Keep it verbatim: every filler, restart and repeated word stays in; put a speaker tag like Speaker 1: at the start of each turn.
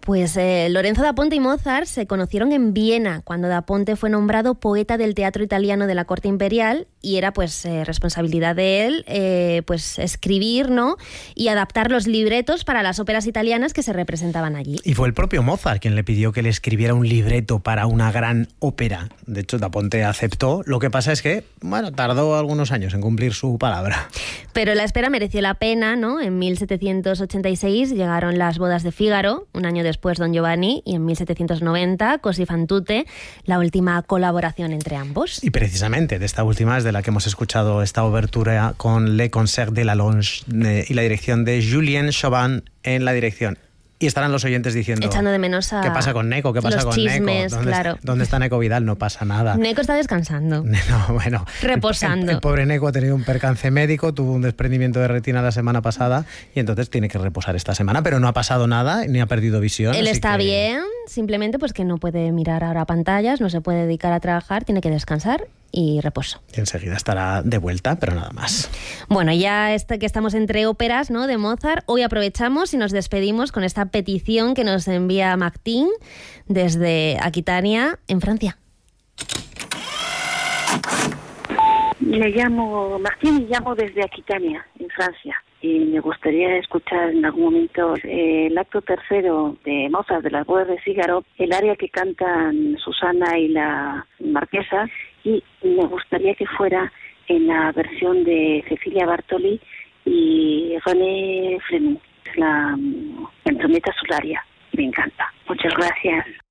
Speaker 1: Pues eh, Lorenzo da Ponte y Mozart se conocieron en Viena, cuando da Ponte fue nombrado poeta del teatro italiano de la corte imperial, y era pues eh, responsabilidad de él eh, pues escribir, ¿no?, y adaptar los libretos para las óperas italianas que se representaban allí.
Speaker 2: Y fue el propio Mozart quien le pidió que le escribiera un libreto para una gran ópera. De hecho, da Ponte aceptó. Lo que pasa es que, bueno, tardó algunos años en cumplir su palabra.
Speaker 1: Pero la espera mereció la pena, ¿no? En mil setecientos ochenta y seis llegaron las bodas de Fígaro, un año después Don Giovanni, y en mil setecientos noventa Così fan tutte, la última colaboración entre ambos.
Speaker 2: Y precisamente de esta última es de la que hemos escuchado esta obertura con Le Concert de la Longe eh, y la dirección de Julien Chauvin en la dirección. Y estarán los oyentes diciendo...
Speaker 1: Echando de menos a...
Speaker 2: ¿Qué pasa con Neco? ¿Qué pasa
Speaker 1: los
Speaker 2: con
Speaker 1: chismes,
Speaker 2: Neco? ¿Dónde,
Speaker 1: claro.
Speaker 2: está, ¿Dónde está Neco Vidal? No pasa nada.
Speaker 1: Neco está descansando.
Speaker 2: No, bueno.
Speaker 1: Reposando.
Speaker 2: El, el, el pobre Neco ha tenido un percance médico, tuvo un desprendimiento de retina la semana pasada y entonces tiene que reposar esta semana, pero no ha pasado nada, ni ha perdido visión.
Speaker 1: Él está
Speaker 2: que...
Speaker 1: bien, simplemente pues que no puede mirar ahora pantallas, no se puede dedicar a trabajar, tiene que descansar y reposo.
Speaker 2: Y enseguida estará de vuelta, pero nada más.
Speaker 1: Bueno, ya este, que estamos entre óperas, ¿no?, de Mozart, hoy aprovechamos y nos despedimos con esta petición que nos envía Martín desde Aquitania, en Francia.
Speaker 3: Me llamo Martín y llamo desde Aquitania, en Francia. Y me gustaría escuchar en algún momento eh, el acto tercero de Mozart, de las bodas de Fígaro, el aria que cantan Susana y la marquesa, y me gustaría que fuera en la versión de Cecilia Bartoli y René Frémaux, la, la trompeta solaria. Me encanta. Muchas gracias.